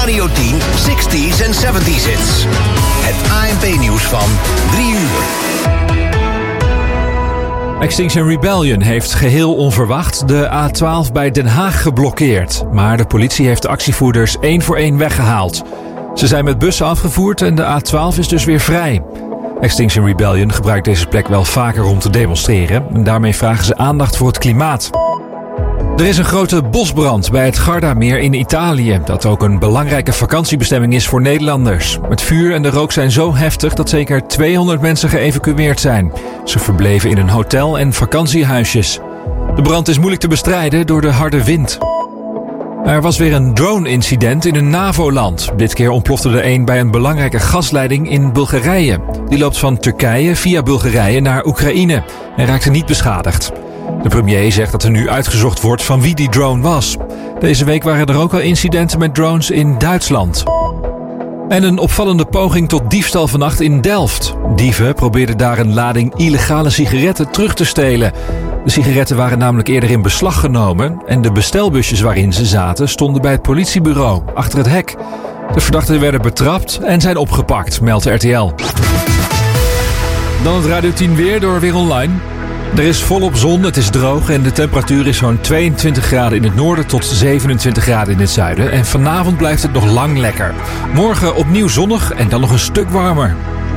Radio 10 60s en 70s hits. Het ANP-nieuws van 3 uur. Extinction Rebellion heeft geheel onverwacht de A12 bij Den Haag geblokkeerd. Maar de politie heeft de actievoerders 1 voor 1 weggehaald. Ze zijn met bussen afgevoerd en de A12 is dus weer vrij. Extinction Rebellion gebruikt deze plek wel vaker om te demonstreren. En daarmee vragen ze aandacht voor het klimaat. Er is een grote bosbrand bij het Gardameer in Italië, dat ook een belangrijke vakantiebestemming is voor Nederlanders. Het vuur en de rook zijn zo heftig dat zeker 200 mensen geëvacueerd zijn. Ze verbleven in een hotel en vakantiehuisjes. De brand is moeilijk te bestrijden door de harde wind. Er was weer een drone-incident in een NAVO-land. Dit keer ontplofte er een bij een belangrijke gasleiding in Bulgarije. Die loopt van Turkije via Bulgarije naar Oekraïne en raakte niet beschadigd. De premier zegt dat er nu uitgezocht wordt van wie die drone was. Deze week waren er ook al incidenten met drones in Duitsland. En een opvallende poging tot diefstal vannacht in Delft. Dieven probeerden daar een lading illegale sigaretten terug te stelen. De sigaretten waren namelijk eerder in beslag genomen en de bestelbusjes waarin ze zaten stonden bij het politiebureau, achter het hek. De verdachten werden betrapt en zijn opgepakt, meldt RTL. Dan het Radio 10 weer door Weer Online. Er is volop zon, het is droog en de temperatuur is zo'n 22 graden in het noorden tot 27 graden in het zuiden. En vanavond blijft het nog lang lekker. Morgen opnieuw zonnig en dan nog een stuk warmer.